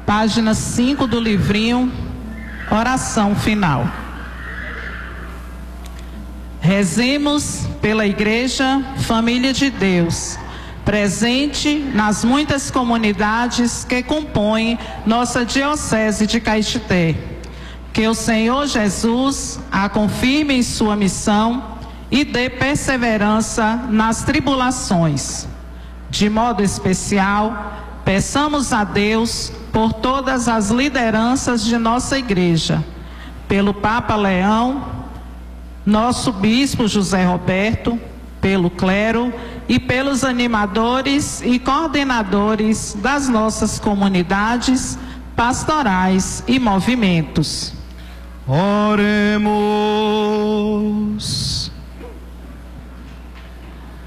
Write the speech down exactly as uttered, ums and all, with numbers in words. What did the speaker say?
página cinco do livrinho, oração final. Rezemos pela Igreja Família de Deus, presente nas muitas comunidades que compõem nossa Diocese de Caetité. Que o Senhor Jesus a confirme em sua missão e dê perseverança nas tribulações. De modo especial, peçamos a Deus por todas as lideranças de nossa Igreja, pelo Papa Leão, nosso Bispo José Roberto, pelo clero e pelos animadores e coordenadores das nossas comunidades, pastorais e movimentos. Oremos.